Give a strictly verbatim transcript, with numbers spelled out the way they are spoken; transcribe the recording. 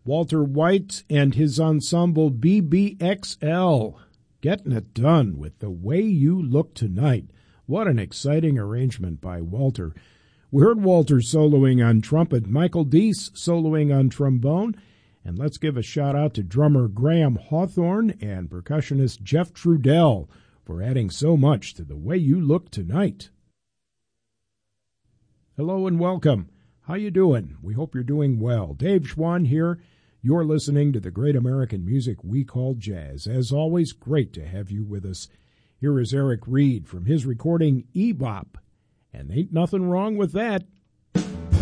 Walter White and his ensemble B B X L, getting it done with The Way You Look Tonight. What an exciting arrangement by Walter. We heard Walter soloing on trumpet, Michael Deese soloing on trombone, and let's give a shout out to drummer Graham Hawthorne and percussionist Jeff Trudell for adding so much to The Way You Look Tonight. Hello and welcome. How you doing? We hope you're doing well. Dave Schwann here. You're listening to the great American music we call jazz. As always, great to have you with us. Here is Eric Reed from his recording E-Bop. And ain't nothing wrong with that.